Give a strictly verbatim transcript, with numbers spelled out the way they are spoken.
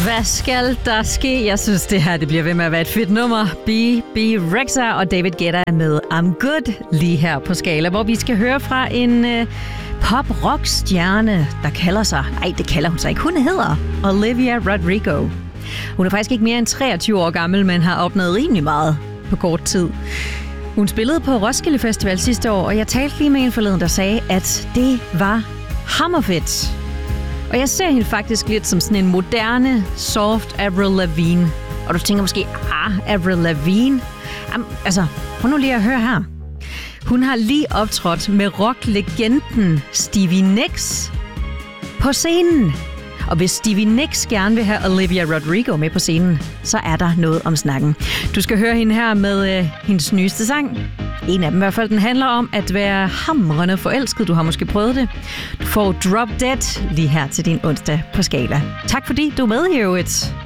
Hvad skal der ske? Jeg synes, det her det bliver ved med at være et fedt nummer. B B Rexha og David Guetta med I'm Good lige her på Skala, hvor vi skal høre fra en øh, pop-rock-stjerne, der kalder sig... Nej, det kalder hun sig ikke. Hun hedder Olivia Rodrigo. Hun er faktisk ikke mere end treogtyve år gammel, men har opnået rimelig meget på kort tid. Hun spillede på Roskilde Festival sidste år, og jeg talte lige med en forleden, der sagde, at det var hammerfedt. Og jeg ser hende faktisk lidt som sådan en moderne, soft Avril Lavigne. Og du tænker måske, ah, Avril Lavigne? Jamen, altså, prøv nu lige at høre her. Hun har lige optrådt med rocklegenden Stevie Nicks på scenen. Og hvis Stevie Nicks gerne vil have Olivia Rodrigo med på scenen, så er der noget om snakken. Du skal høre hende her med øh, hendes nyeste sang. En af dem i hvert fald, den handler om at være hamrende forelsket. Du har måske prøvet det. Du får Drop Dead lige her til din onsdag på Skala. Tak fordi du er med, Hewitt.